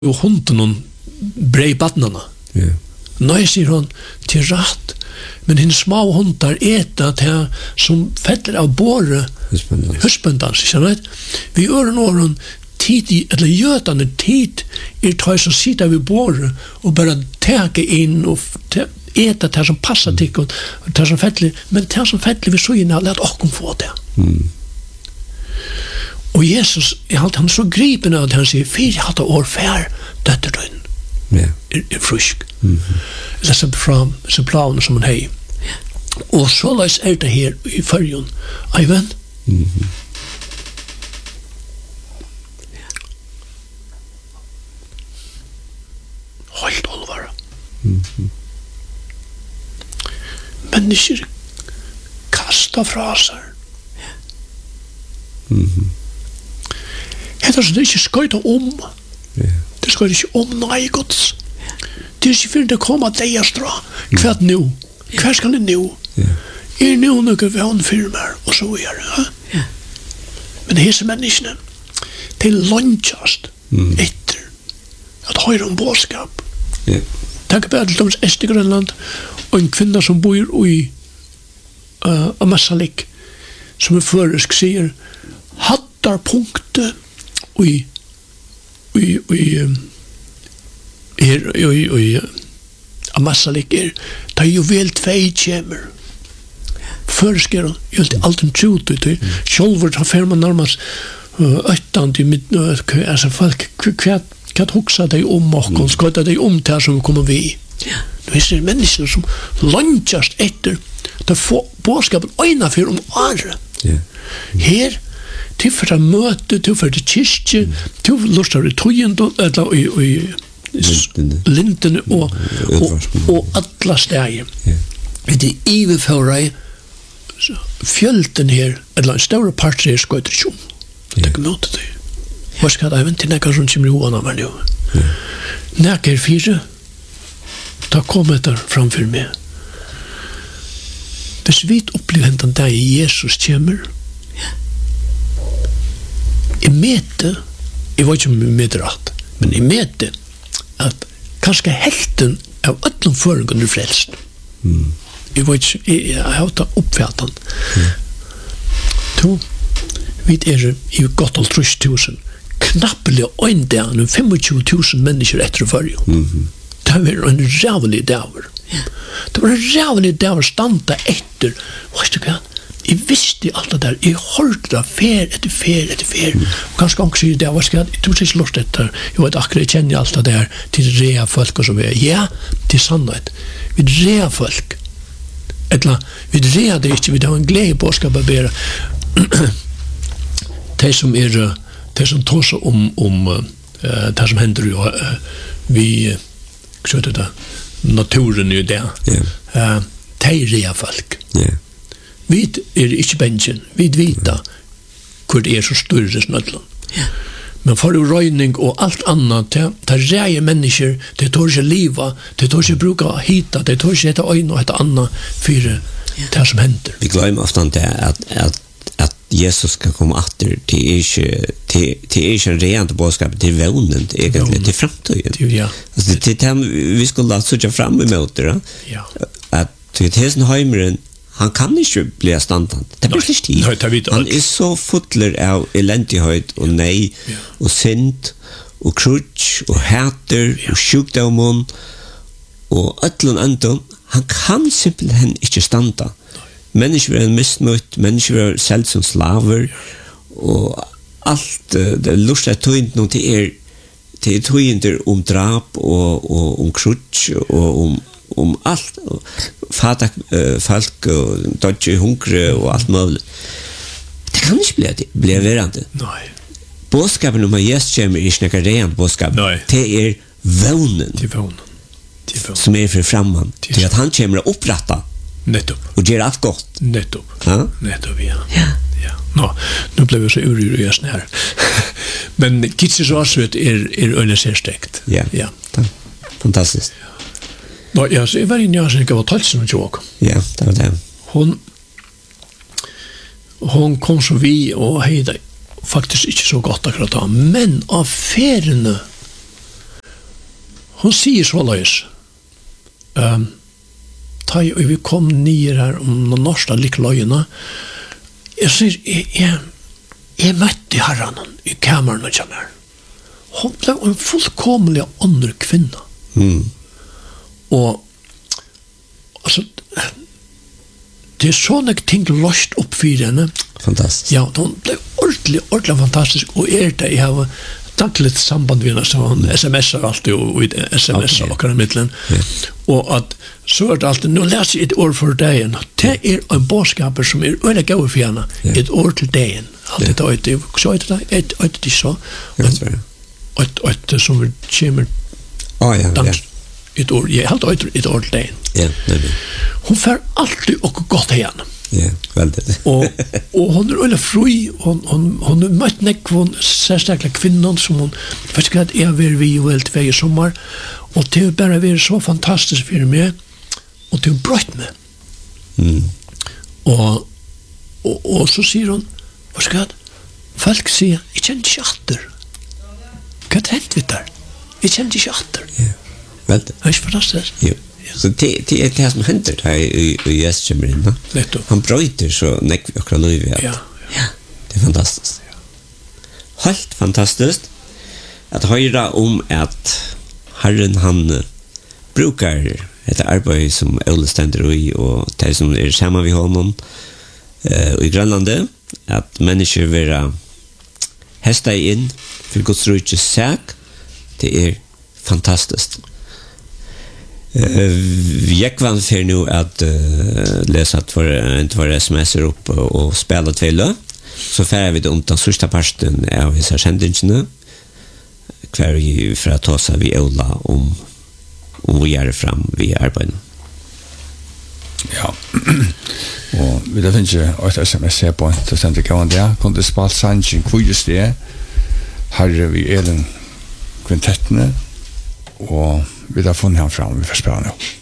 og hunden brei badnarna. Ja. Nei, sier hon, til rætt, men hinn små hundar eta til som feller av båre husbundans, ikke sant? Vi øren åren tid, eller gjøtande tid, tar som sitter ved båre og bare teke inn og eta det som passar til og det som feller, men det som feller vi så inn, let okkom få det. Og Jesus, han så gripen av det, han sier, 4 år fær, døtter du inn. Er frisk. Det er fra planen som han hei. Og så løs det her i førjen. Eivind? Helt alvara. Mennesker kasta fra seg. Det er så det ikke skøyta om. Det skøyta ikke om nei gods. Det er ikke for det kommer deg a stra. Hva nu? Hva skal det nu? Er nu noe vannfirmer? Og så er det. Men hese menneskene, de lunchast etter at høyre om bådskap. Tenk på at det er Grønland og en kvinne som bor i Amasalik som føresk sier hattar punktet i Amasalik det er jo vel 2 kjemer føresker alt en trut sjolver tar ferma nærmast 8 til midnøy altså folk hva hoksa deg om okkon skøyta deg om det som kommer vi det er mennesker som lunchast etter det får bådskapen øyna for om året her til for å møte til for å kyrkje til lustar i tøyen eller i lintene og alla steg det er iverføra fjölden her eller en større part her skøyter ikke om det er møte det hva skal jeg vente nekker som kommer i hoene av meg nå nekker 4 da kom etter framfor meg hvis vi opplever hentan deg Jesus kommer jeg møter jeg vet ikke om jeg møter alt men jeg møter at kanskje helten av ødlom føringen er frelst jeg vet ikke jeg har tatt oppfattan vi i godt all 30.000 knappelig øyndean 25.000 mennesker etter føringen det var en rævlig daver det var en rævlig daver standa etter vet du hva jeg visste alt det der jeg holdt det fer etter og kanskje også sier det var skatt jeg tror ikke lort etter jeg vet akkurat jeg kjenner alt det der til rea folk og så videre ja, til sannhet vi rea folk eller vi rea det ikke vi har en glede på skal bare de som tar seg om det som hender jo vi skjøter det naturen jo det de rea folk vi ikke bensjen, vi vita hvor det så større snødlen. Men for røyning og alt annet, det reier mennesker, det tar ikke livet, det tar ikke bruka hita, det tar ikke etter øyne og etter annet for det som hender. Vi glemmer ofte at Jesus skal komme atter til ikke en rent bådskap, til vevnen, egentlig, til fremtøyen. Til dem vi skulle la sørge frem i møter, at til hesten heimeren, han kan ikke bli standant. Det blir ikke tid. Han så fotler av elendighet og nei og synd og krutsk og hater og sjukdommen og øtlen anton. Han kan simpelthen ikke standa. Mennesker er misnøyt, mennesker er selv som slaver og alt det lust er tøynt noe til tøynt om drap og om krutsk og om allt fata folk og dodge hungre og alt mulig det kan ikke bli verande nei bådskapen om Jesus kommer ikke noe rent bådskap det vevnen som for framman til at han kommer å oppretta nettopp og gjør alt godt nettopp ja nu blev vi så urrøyest her men Kitsis Åsvet øyne særstekt ja fantastisk Nå, ja, så jeg var inne i Jasen, ikke var talsen til åk. Ja, det var det. Hon kom så vi, og hei det faktisk ikke så godt akkurat da, men av feriene hon sier så løs. Vi kom nere her om de norska likløyene. Jeg sier, jeg møtte herren i kammeren og kommer. Hon ble en fullkomlig andre kvinna. Og altså, det sånne ting løst opp for henne. Fantastisk. Ja, hon ble ordentlig fantastisk, og det, jeg har tatt litt samband med henne, så han sms'er alltid, og sms'er akkurat middelen. Og at, så det alltid, nå leser jeg et ord for dagen, det en bådskaper som øyne gøy for henne, et ord til dagen. Alltid da, så det de så, og som kommer, et ord, jeg har alltid et ord til dagen. Ja, Hon får alltid och gott igen. Ja, väldigt. och hon är fri, hon mött nekvon särskilt kvinnan som hon vet att vi väldigt väg i sommar, och det är bara vi så fantastiskt för mig, och det bröt mig. Och så säger hon, vad ska jag? Folk säger, jag känner inte åter. Vad hänt vi där? Jag känner inte åter. Ja, väldigt. Det är fantastiskt. Ja. Så det är det som händer här i Jesus-kemmerin. Han bryter så nekv akkurat nu vi. Ja, det är fantastiskt. Helt fantastiskt att höra om att Herren han brukar ett arbete som Ole ständer i, och det som är samma vid honom i Grönlandet, att människor vill hästa in för Guds rikes sak. Det är fantastiskt. Jag kan för nu att läsa att inte vara sms'er upp och spela tvilla, så får vi det om den sista parten av vissa sändningarna kvar vi för att ta sig vi Ola om vi gör fram vi arbetar. Ja. Och vi det finns ju ett sms på att sända kan det kunde spela sanchen kujust det har vi Ellen kvintettene, och vi har funnet han fram vi får spela nu.